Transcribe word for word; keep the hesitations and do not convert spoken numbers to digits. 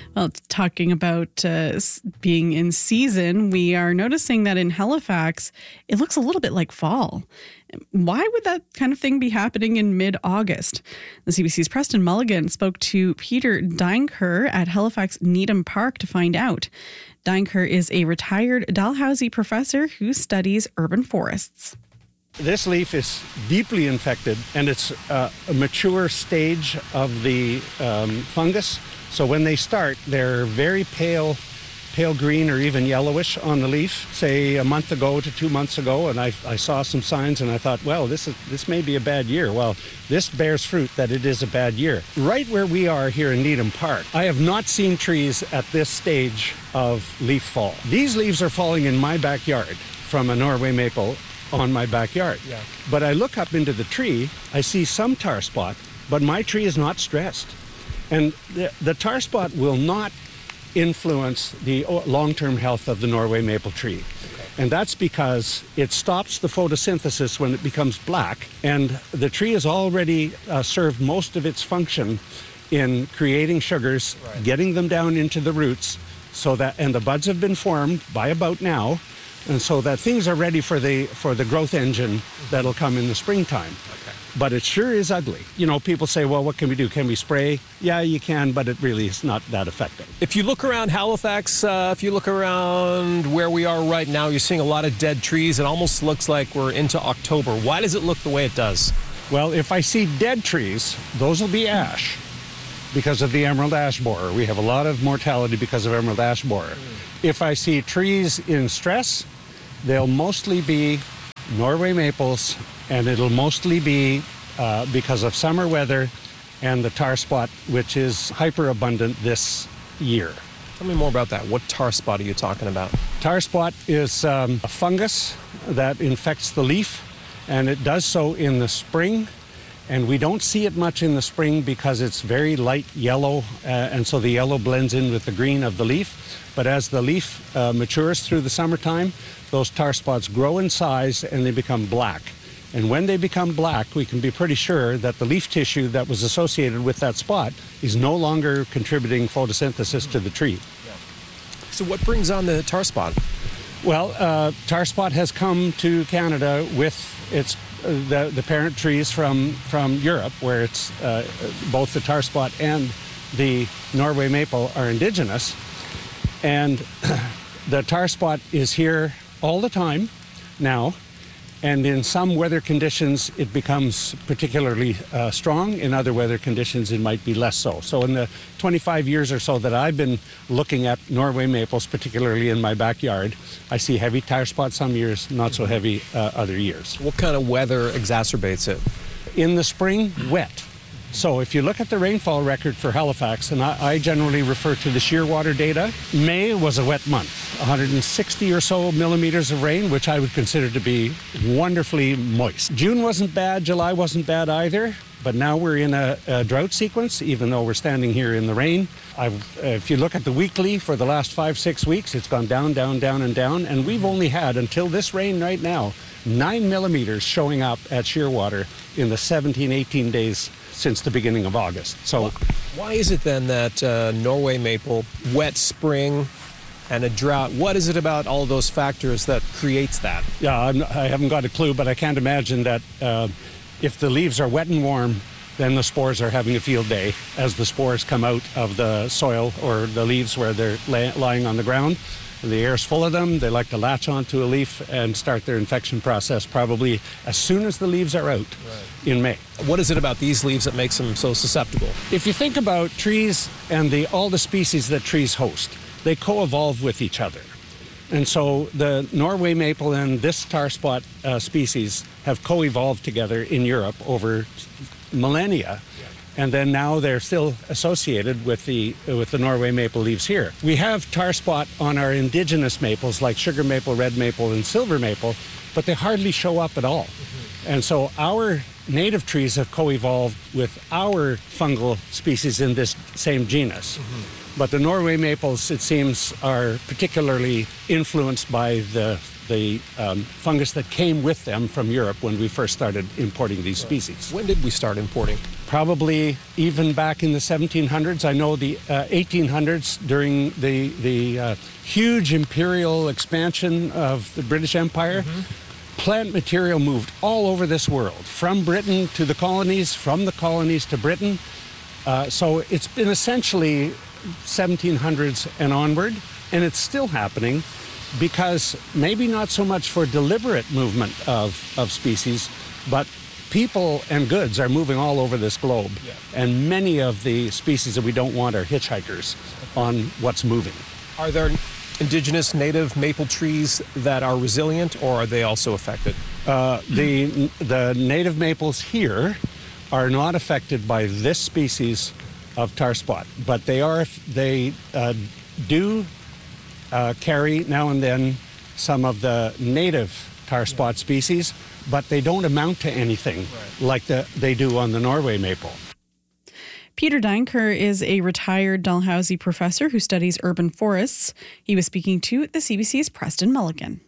Well, talking about uh, s- being in season, we are noticing that in Halifax, it looks a little bit like fall. Why would that kind of thing be happening in mid-August? The C B C's Preston Mulligan spoke to Peter Deinker at Halifax Needham Park to find out. Deinker is a retired Dalhousie professor who studies urban forests. This leaf is deeply infected, and it's uh, a mature stage of the um, fungus. So when they start, they're very pale, pale green or even yellowish on the leaf. Say a month ago to two months ago, and I, I saw some signs, and I thought, well, this is this may be a bad year. Well, this bears fruit that it is a bad year. Right where we are here in Needham Park, I have not seen trees at this stage of leaf fall. These leaves are falling in my backyard from a Norway maple on my backyard. Yeah. But I look up into the tree, I see some tar spot, but my tree is not stressed. And the, the tar spot will not influence the long-term health of the Norway maple tree. Okay. And that's because it stops the photosynthesis when it becomes black, and the tree has already uh, served most of its function in creating sugars, right, getting them down into the roots, so that, and the buds have been formed by about now, and so that things are ready for the for the growth engine that'll come in the springtime. Okay. But it sure is ugly. You know, people say, well, what can we do? Can we spray? Yeah, you can, but it really is not that effective. If you look around Halifax, uh, if you look around where we are right now, you're seeing a lot of dead trees. It almost looks like we're into October. Why does it look the way it does? Well, if I see dead trees, those will be ash because of the emerald ash borer. We have a lot of mortality because of emerald ash borer. Mm. If I see trees in stress, they'll mostly be Norway maples, and it'll mostly be uh, because of summer weather and the tar spot, which is hyperabundant this year. Tell me more about that. What tar spot are you talking about? Tar spot is um, a fungus that infects the leaf, and it does so in the spring. And we don't see it much in the spring because it's very light yellow, uh, and so the yellow blends in with the green of the leaf. But as the leaf uh, matures through the summertime, those tar spots grow in size and they become black. And when they become black, we can be pretty sure that the leaf tissue that was associated with that spot is no longer contributing photosynthesis to the tree. Yeah. So what brings on the tar spot? Well, uh, tar spot has come to Canada with its uh, the, the parent trees from, from Europe, where it's uh, both the tar spot and the Norway maple are indigenous. And the tar spot is here all the time now. And in some weather conditions, it becomes particularly uh, strong. In other weather conditions, it might be less so. So in the twenty-five years or so that I've been looking at Norway maples, particularly in my backyard, I see heavy tar spots some years, not so heavy uh, other years. What kind of weather exacerbates it? In the spring, wet. So if you look at the rainfall record for Halifax, and I, I generally refer to the Shearwater data, May was a wet month. one hundred sixty or so millimeters of rain, which I would consider to be wonderfully moist. June wasn't bad, July wasn't bad either, but now we're in a, a drought sequence, even though we're standing here in the rain. I've, uh, if you look at the weekly for the last five, six weeks, it's gone down, down, down, and down, and we've only had, until this rain right now, nine millimeters showing up at Shearwater in the seventeen, eighteen days since the beginning of August. So, why is it then that uh, Norway maple, wet spring, and a drought, what is it about all those factors that creates that? Yeah, I'm, I haven't got a clue, but I can't imagine that uh, if the leaves are wet and warm, then the spores are having a field day as the spores come out of the soil or the leaves where they're lay, lying on the ground. The air's full of them. They like to latch onto a leaf and start their infection process probably as soon as the leaves are out right. in May. What is it about these leaves that makes them so susceptible? If you think about trees and the, all the species that trees host, they co-evolve with each other. And so the Norway maple and this tar spot uh, species have co-evolved together in Europe over millennia. And then now they're still associated with the with the Norway maple leaves here. We have tar spot on our indigenous maples like sugar maple, red maple, and silver maple, but they hardly show up at all. Mm-hmm. And so our native trees have co-evolved with our fungal species in this same genus. Mm-hmm. But the Norway maples, it seems, are particularly influenced by the the um, fungus that came with them from Europe when we first started importing these species. When did we start importing? probably even back in the seventeen hundreds. I know the uh, eighteen hundreds during the, the uh, huge imperial expansion of the British Empire. Mm-hmm. Plant material moved all over this world, from Britain to the colonies, from the colonies to Britain. Uh, so it's been essentially seventeen hundreds and onward, and it's still happening because maybe not so much for deliberate movement of, of species, but people and goods are moving all over this globe. Yeah. And many of the species that we don't want are hitchhikers on what's moving. Are there indigenous native maple trees that are resilient, or are they also affected? Uh, the, the native maples here are not affected by this species of tar spot, but they are, they uh, do uh, carry now and then some of the native tar spot species, but they don't amount to anything right. like the, they do on the Norway maple. Peter Deinker is a retired Dalhousie professor who studies urban forests. He was speaking to the C B C's Preston Mulligan.